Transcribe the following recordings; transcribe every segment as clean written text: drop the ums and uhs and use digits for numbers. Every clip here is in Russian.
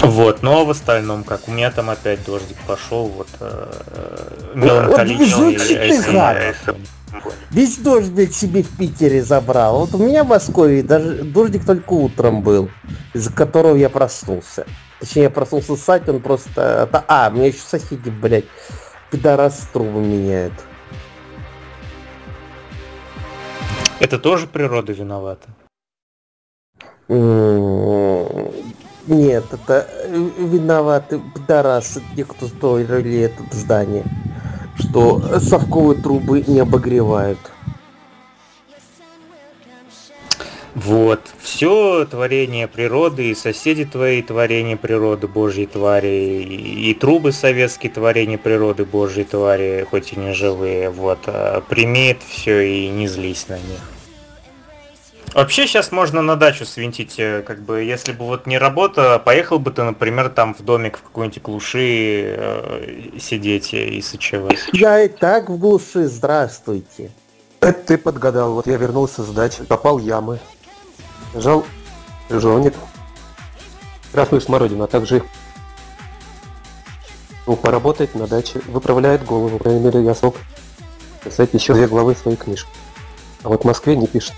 Вот, но в остальном, как у меня там опять дождик пошел, вот везучий ты, гад. меланхоличный. Весь дождь, блядь, себе в Питере забрал. Вот у меня в Москве даже дождик только утром был, из-за которого я проснулся. Точнее, я проснулся ссать, он просто... у меня еще соседи, блядь, пидорас трубы меняют. Это тоже природа виновата? Нет, это виноваты пидорасы, те, кто строили это здание, что совковые трубы не обогревают. Вот, все творение природы, и соседи твои творение природы, божьей твари, и трубы советские творение природы, божьей твари, хоть и не живые, вот, прими это все и не злись на них. Вообще сейчас можно на дачу свинтить, как бы, если бы вот не работа, поехал бы ты, например, там в домик в какой-нибудь глуши сидеть и сочевать. Я и так в глуши, здравствуйте. Это ты подгадал, вот я вернулся с дачи, попал в ямы, жал жонит, красную смородину, а также поработать на даче, выправляет голову, по крайней мере я смог писать еще 2 главы своей книжки. А вот в Москве не пишет.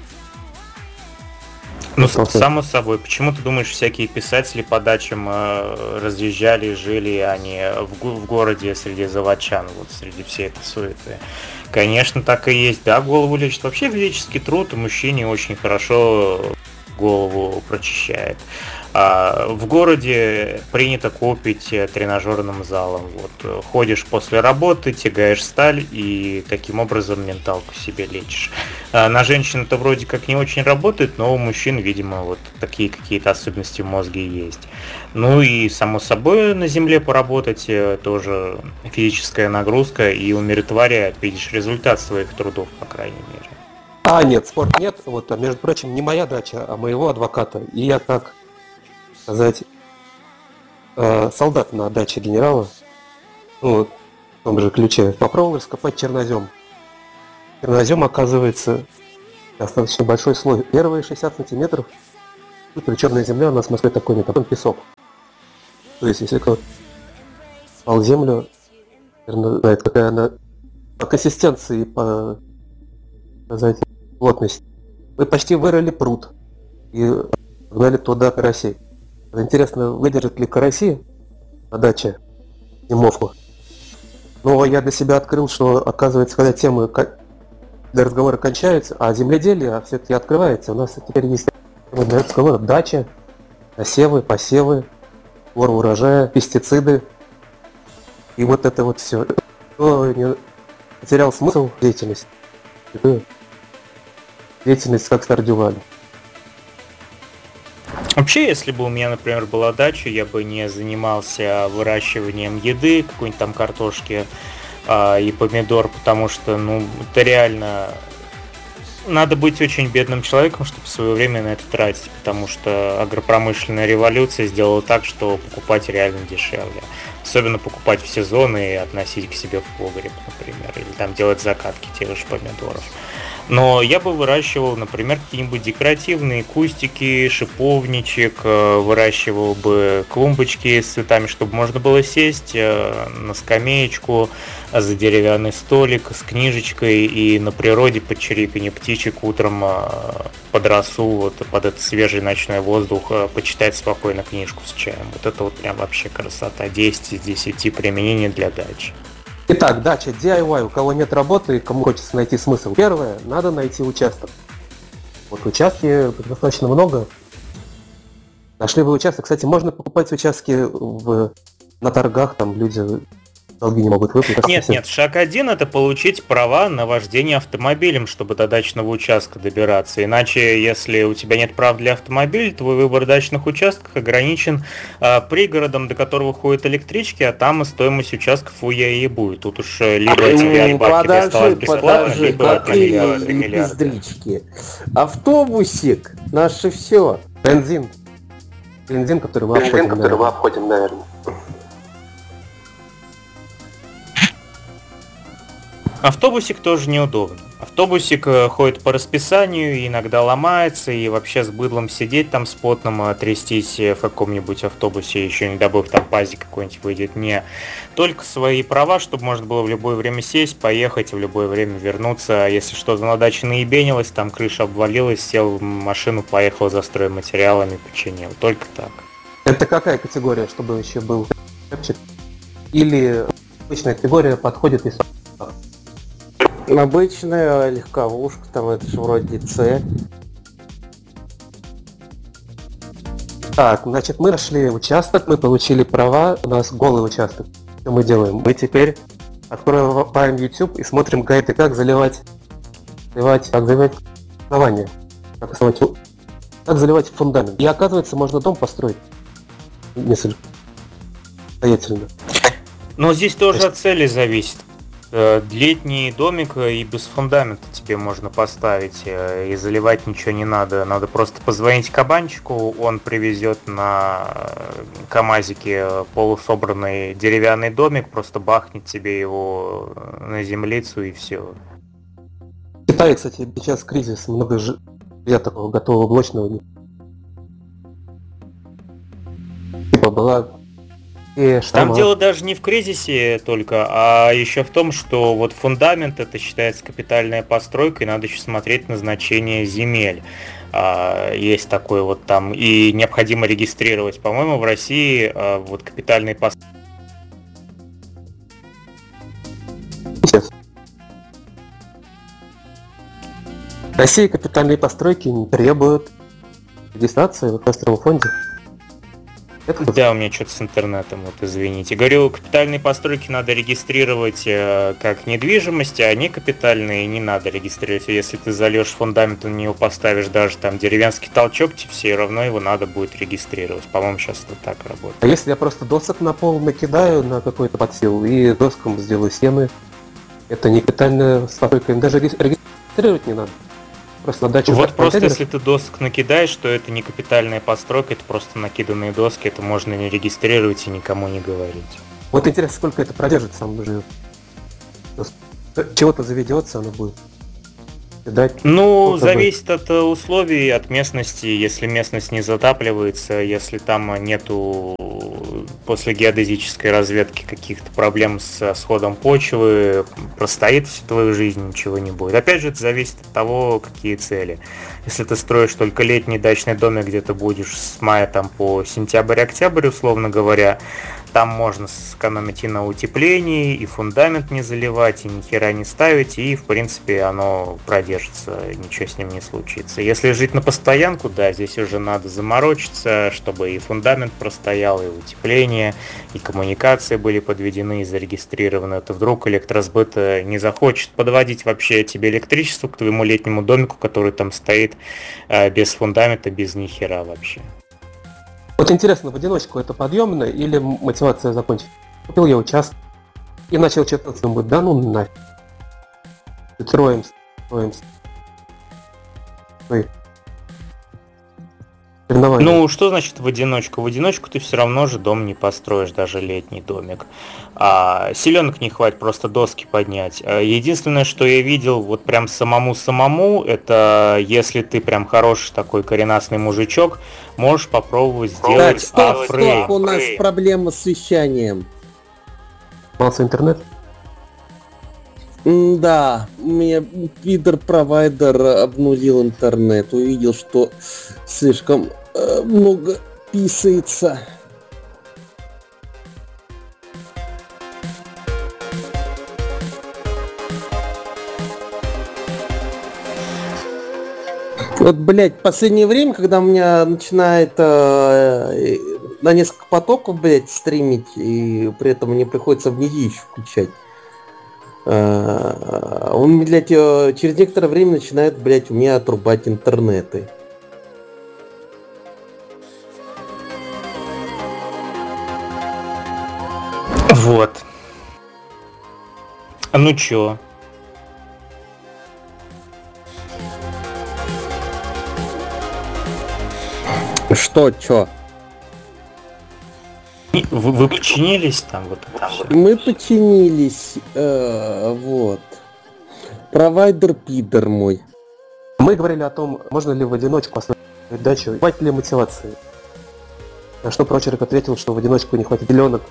Ну, само собой, почему ты думаешь, всякие писатели по дачам разъезжали, жили, а не в городе среди заводчан, вот среди всей этой суеты? Конечно, так и есть, да, голову лечит. Вообще физический труд мужчине очень хорошо голову прочищает. А в городе принято копить тренажерным залом. Вот, ходишь после работы, тягаешь сталь и таким образом менталку себе лечишь. На женщин это вроде как не очень работает, но у мужчин, видимо, вот такие какие-то особенности в мозге есть. Ну и, само собой, на земле поработать тоже физическая нагрузка и умиротворяет. Видишь результат своих трудов, по крайней мере. Нет, спорт нет. Вот, между прочим, не моя дача, а моего адвоката. И я, как сказать, солдат на даче генерала, ну, в том же ключе, попробовал раскопать чернозем. Чернозем, оказывается, достаточно большой слой. Первые 60 сантиметров. Тут черная земля, у нас в Москве такой нет, а потом песок. То есть, если кто пал землю, наверное, знает, какая она по консистенции, по, сказать, плотности. Мы почти вырыли пруд и вгнали туда карасей. Интересно, выдержит ли караси на даче зимовку? Но я для себя открыл, что, оказывается, когда темы для разговора кончаются, а земледелие все-таки открывается. У нас теперь есть для разговора дача, насевы, посевы, сбор урожая, пестициды. И вот это вот все. Кто не потерял смысл деятельности? Деятельность как Stardew Valley. Вообще, если бы у меня, например, была дача, я бы не занимался выращиванием еды, какой-нибудь там картошки и помидор, потому что, ну, это реально... Надо быть очень бедным человеком, чтобы свое время на это тратить, потому что агропромышленная революция сделала так, что покупать реально дешевле. Особенно покупать в сезон и относить к себе в погреб, например, или там делать закатки тех же помидоров. Но я бы выращивал, например, какие-нибудь декоративные кустики, шиповничек, выращивал бы клумбочки с цветами, чтобы можно было сесть на скамеечку за деревянный столик с книжечкой и на природе под чириканье птичек утром под росу, вот, под этот свежий ночной воздух почитать спокойно книжку с чаем. Вот это вот прям вообще красота. 10 из 10 применений для дачи. Итак, дача DIY, у кого нет работы, кому хочется найти смысл. Первое, надо найти участок. Вот участки достаточно много. Нашли вы участок. Кстати, можно покупать участки на торгах, там люди долги не могут выплатить. Нет, шаг 1 это получить права на вождение автомобилем, чтобы до дачного участка добираться. Иначе, если у тебя нет прав для автомобиля, твой выбор дачных участков ограничен пригородом, до которого ходят электрички, а там и стоимость участков и будет. Тут уж либо тебе альбат тебе осталось бесплатно, либо это миллиарды. Автобусик, наше все. Бензин, который мы обходим, наверное. Автобусик тоже неудобно. Автобусик ходит по расписанию, иногда ломается, и вообще с быдлом сидеть там с потным, трястись в каком-нибудь автобусе, еще не дай бог там пазик какой-нибудь выйдет. Не, только свои права, чтобы можно было в любое время сесть, поехать, в любое время вернуться. Если что-то на даче наебенилось, там крыша обвалилась, сел в машину, поехал за стройматериалами, починил. Только так. Это какая категория, чтобы еще был кэпчик? Или обычная категория подходит, если... Обычная легковушка, там это же вроде С. Так, значит, мы нашли участок, мы получили права, у нас голый участок. Что мы делаем? Мы теперь открываем YouTube и смотрим гайды, как заливать основание, как заливать фундамент. И оказывается, можно дом построить несколько самостоятельно. Но здесь тоже от цели зависит. Летний домик и без фундамента тебе можно поставить, и заливать ничего не надо. Надо просто позвонить кабанчику, он привезет на КамАЗике полусобранный деревянный домик, просто бахнет тебе его на землицу и все. В Китае, кстати, сейчас кризис, много я такого готового блочного нет. Типа была... Там дело даже не в кризисе только, а еще в том, что вот фундамент это считается капитальная постройка, и надо еще смотреть назначение земель. Есть такой вот там, и необходимо регистрировать. По-моему, в России вот капитальные постройки. В России капитальные постройки не требуют регистрации в кадастровом фонде. Да, у меня что-то с интернетом, вот извините. Говорю, капитальные постройки надо регистрировать как недвижимость, а не капитальные не надо регистрировать. Если ты зальешь фундамент, на него поставишь даже там деревенский толчок, тебе все равно его надо будет регистрировать. По-моему, сейчас это так работает. А если я просто досок на пол накидаю на какой-то подсил и доскам сделаю стены, это не капитальная постройка, им даже регистрировать не надо. Просто на дачу. Вот просто если ты досок накидаешь, то это не капитальная постройка, это просто накиданные доски, это можно не регистрировать и никому не говорить. Вот интересно, сколько это продержится, он уже чего-то заведется, оно будет. Ну, зависит от условий, от местности. Если местность не затапливается, если там нету после геодезической разведки каких-то проблем с сходом почвы, простоит всю твою жизнь, ничего не будет. Опять же, это зависит от того, какие цели. Если ты строишь только летний дачный домик, где ты будешь с мая там по сентябрь-октябрь, условно говоря, там можно сэкономить и на утеплении, и фундамент не заливать, и ни хера не ставить, и в принципе оно продержится, ничего с ним не случится. Если жить на постоянку, да, здесь уже надо заморочиться, чтобы и фундамент простоял, и утепление, и коммуникации были подведены и зарегистрированы. Это вдруг электросбыт не захочет подводить вообще тебе электричество к твоему летнему домику, который там стоит без фундамента, без ни хера вообще. Вот интересно, в одиночку это подъемно или мотивация закончить? Купил я участок и начал читаться, думаю, да ну нафиг. Строим. Ну, что значит в одиночку? В одиночку ты все равно же дом не построишь, даже летний домик. Селенок не хватит просто доски поднять. Единственное, что я видел вот прям самому, это если ты прям хороший такой коренастный мужичок, можешь попробовать сделать стоп, у нас проблема с вещанием. Мался интернет? Да, у меня пидор-провайдер обнулил интернет, увидел, что слишком много писается. Вот, блядь, в последнее время, когда у меня начинает на несколько потоков, блядь, стримить, и при этом мне приходится вне-дичь включать, он, блядь, через некоторое время начинает, блядь, у меня отрубать интернеты. Вот. Ну чё? Что, чё? Вы починились там вот это всё? Мы починились, вот. Провайдер пидор мой. Мы говорили о том, можно ли в одиночку построить дачу, хватит ли мотивации. На что Прочерк ответил, что в одиночку не хватит зеленок.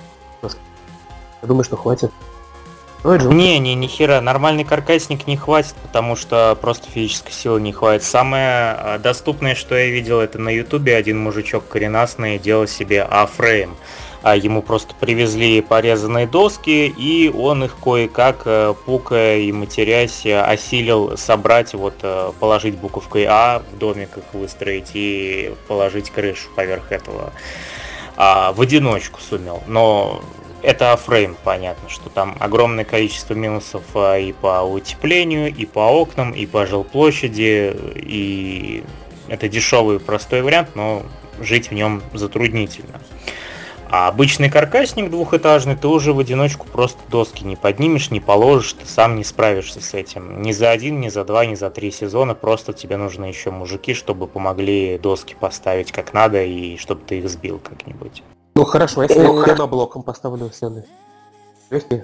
Я думаю, что хватит. Ни хера, нормальный каркасник не хватит, потому что просто физической силы не хватит. Самое доступное, что я видел, это на ютубе один мужичок коренастный делал себе А-фрейм. Ему просто привезли порезанные доски, и он их кое-как, пукая и матерясь, осилил собрать, положить буковкой А в домик их выстроить и положить крышу поверх этого. В одиночку сумел, но это А-фрейм, понятно, что там огромное количество минусов и по утеплению, и по окнам, и по жилплощади, и это дешевый простой вариант, но жить в нем затруднительно. А обычный каркасник двухэтажный ты уже в одиночку просто доски не поднимешь, не положишь, ты сам не справишься с этим. Ни за один, ни за два, ни за 3 сезона, просто тебе нужны еще мужики, чтобы помогли доски поставить как надо и чтобы ты их сбил как-нибудь. Ну хорошо, если я моноблоком поставлю стены. Легкие.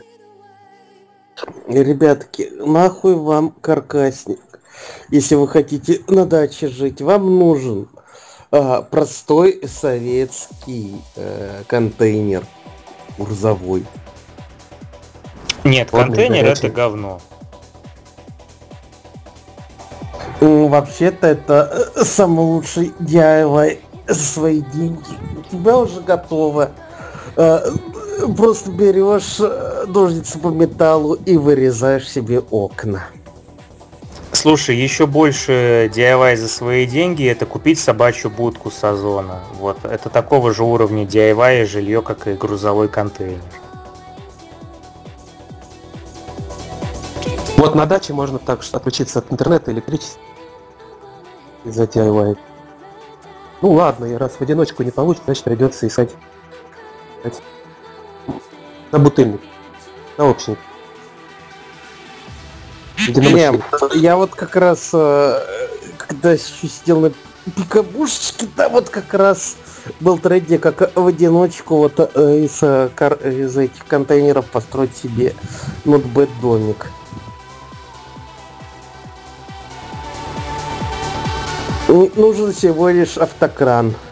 Ребятки, нахуй вам каркасник. Если вы хотите на даче жить, вам нужен простой советский контейнер грузовой. Нет, контейнер это говно. Вообще-то это самый лучший DIY за свои деньги. У тебя уже готово. Просто берешь ножницы по металлу и вырезаешь себе окна. Слушай, еще больше DIY за свои деньги — это купить собачью будку с Озона. Вот, это такого же уровня DIY жилье, как и грузовой контейнер. Вот на даче можно так отключиться от интернета, электричества из-за DIY. Ну ладно, и раз в одиночку не получится, значит придется искать на бутыльник, на общий. Я вот как раз, когда еще сидел на пикабушечке, да, вот как раз был тренде, как в одиночку из этих контейнеров построить себе ноутбэт домик. Нужен всего лишь автокран.